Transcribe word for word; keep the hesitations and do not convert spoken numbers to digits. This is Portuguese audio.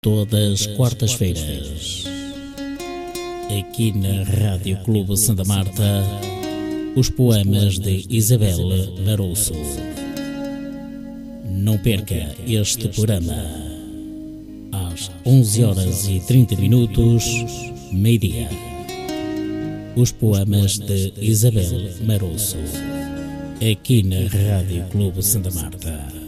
Todas quartas-feiras, aqui na Rádio Clube Santa Marta, os poemas de Isabel Marouço. Não perca este programa, às onze horas e trinta minutos, meio-dia. Os poemas de Isabel Marouço, aqui na Rádio Clube Santa Marta.